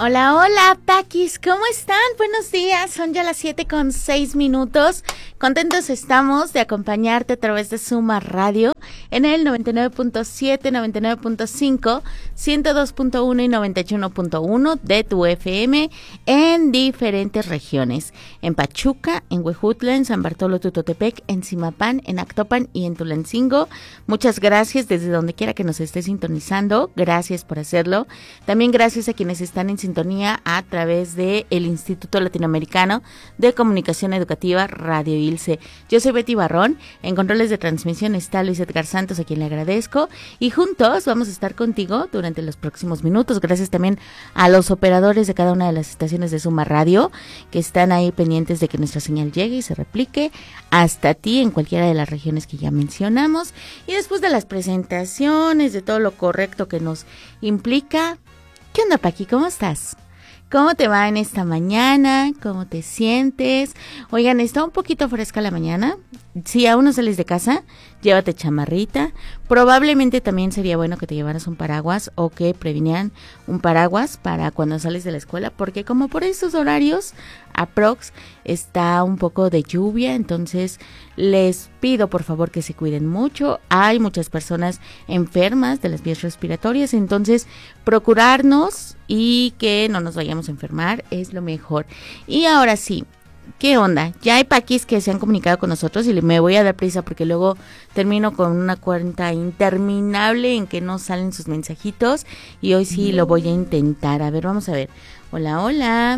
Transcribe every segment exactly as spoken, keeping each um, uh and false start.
Hola, hola, Paquis, ¿cómo están? Buenos días, son ya las siete con seis minutos. Contentos estamos de acompañarte a través de Suma Radio en el noventa y nueve punto siete, noventa y nueve punto cinco, ciento dos punto uno y noventa y uno punto uno de tu F M en diferentes regiones. En Pachuca, en Huejutla, en San Bartolo Tutotepec, en Zimapán, en Actopan y en Tulancingo. Muchas gracias desde donde quiera que nos esté sintonizando. Gracias por hacerlo. También gracias a quienes están en sintonía a través de el Instituto Latinoamericano de Comunicación Educativa, Radio Ilse. Yo soy Betty Barrón, en controles de transmisión está Luis Edgar Santos, a quien le agradezco, y juntos vamos a estar contigo durante los próximos minutos. Gracias también a los operadores de cada una de las estaciones de Suma Radio, que están ahí pendientes de que nuestra señal llegue y se replique hasta ti en cualquiera de las regiones que ya mencionamos. Y después de las presentaciones, de todo lo correcto que nos implica, ¿qué onda, Paqui? ¿Cómo estás? ¿Cómo te va en esta mañana? ¿Cómo te sientes? Oigan, está un poquito fresca la mañana. Si aún no sales de casa, llévate chamarrita. Probablemente también sería bueno que te llevaras un paraguas o que previnieran un paraguas para cuando sales de la escuela, porque como por esos horarios, aprox, está un poco de lluvia, entonces les pido por favor que se cuiden mucho. Hay muchas personas enfermas de las vías respiratorias, entonces procurarnos y que no nos vayamos a enfermar es lo mejor. Y ahora sí, ¿qué onda? Ya hay paquis que se han comunicado con nosotros y me voy a dar prisa porque luego termino con una cuenta interminable en que no salen sus mensajitos y hoy sí lo voy a intentar. A ver, vamos a ver. Hola, hola.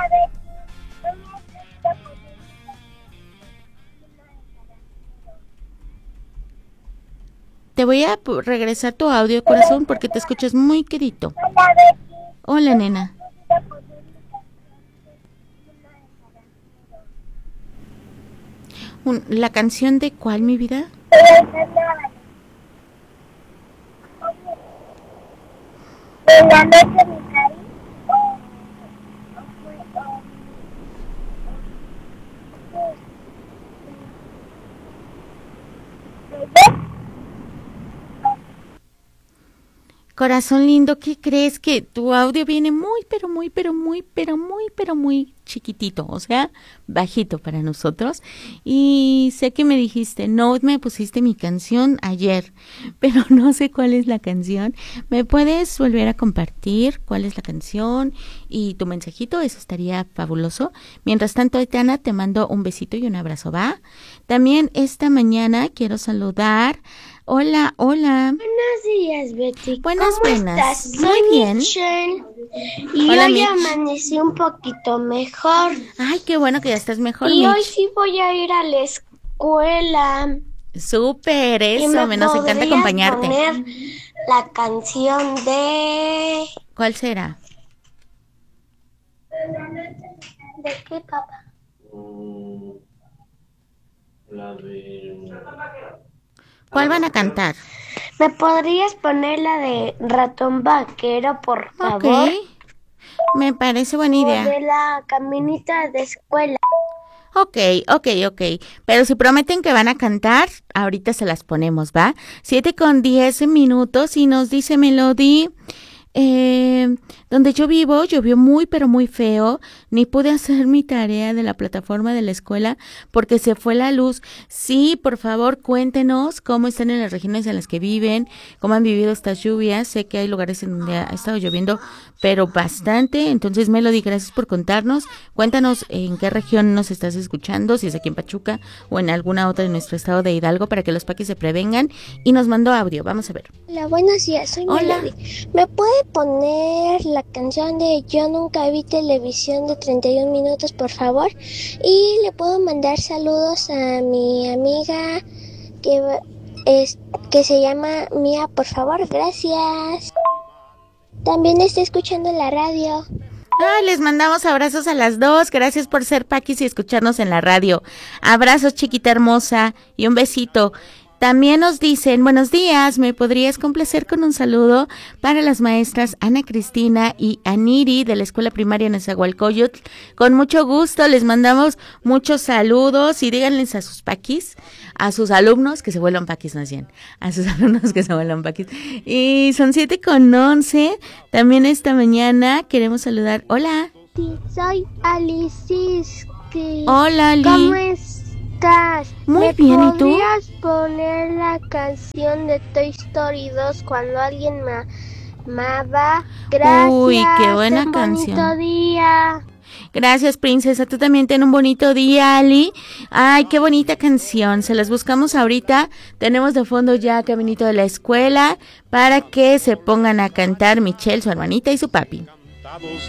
Te voy a regresar tu audio, corazón, porque te escuchas muy quedito. Hola, nena. Un, ¿La canción de cuál, mi vida? Corazón lindo, ¿qué crees? Que tu audio viene muy, pero muy, pero muy, pero muy, pero muy chiquitito, o sea, bajito para nosotros. Y sé que me dijiste, no, me pusiste mi canción ayer, pero no sé cuál es la canción. ¿Me puedes volver a compartir cuál es la canción y tu mensajito? Eso estaría fabuloso. Mientras tanto, Aitana, te mando un besito y un abrazo, ¿va? También esta mañana quiero saludar. Hola, hola. Buenos días, Betty. Buenas, ¿Cómo buenas. estás? Muy Soy bien. Michelle. Y Hola, hoy Mitch. amanecí un poquito mejor. Ay, qué bueno que ya estás mejor, Y Mitch. hoy sí voy a ir a la escuela. Súper, Y eso, me, me nos encanta podrías acompañarte. poner la canción de... ¿Cuál será? ¿De qué, papá? Mm, la de... ¿Cuál van a cantar? ¿Me podrías poner la de Ratón Vaquero, por favor? Ok, me parece buena O idea. de la caminita de escuela. Ok, ok, ok. Pero si prometen que van a cantar, ahorita se las ponemos, ¿va? Siete con diez minutos y nos dice Melody... Eh, donde yo vivo llovió muy pero muy feo, ni pude hacer mi tarea de la plataforma de la escuela porque se fue la luz. Sí, por favor, cuéntenos cómo están en las regiones en las que viven, cómo han vivido estas lluvias. Sé que hay lugares en donde ha estado lloviendo, pero bastante. Entonces, Melody, gracias por contarnos. Cuéntanos en qué región nos estás escuchando, si es aquí en Pachuca o en alguna otra de nuestro estado de Hidalgo, para que los paquis se prevengan. Y nos mandó audio, vamos a ver. Hola, buenos días, soy Hola. Melody. ¿Me puede poner la canción de Yo Nunca Vi Televisión de treinta y un minutos, por favor? Y le puedo mandar saludos a mi amiga que, es, que se llama Mía, por favor, gracias. También está escuchando la radio. Ay, les mandamos abrazos a las dos. Gracias por ser paquis y escucharnos en la radio. Abrazos, chiquita hermosa, y un besito. También nos dicen, buenos días, ¿me podrías complacer con un saludo para las maestras Ana Cristina y Aniri de la Escuela Primaria Nezahualcóyotl? Con mucho gusto, les mandamos muchos saludos y díganles a sus paquis, a sus alumnos que se vuelvan paquis más bien, a sus alumnos que se vuelvan paquis. Y son siete con once, también esta mañana queremos saludar, hola. Sí, soy Alicisky. Hola, Ali. ¿Cómo estás? Muy ¿Me bien, ¿y tú? podrías poner la canción de Toy Story dos cuando alguien me amaba? Gracias. Uy, qué buena un canción. bonito día. Gracias, princesa. Tú también ten un bonito día, Ali. Ay, qué bonita canción. Se las buscamos ahorita. Tenemos de fondo ya Caminito de la Escuela para que se pongan a cantar Michelle, su hermanita y su papi.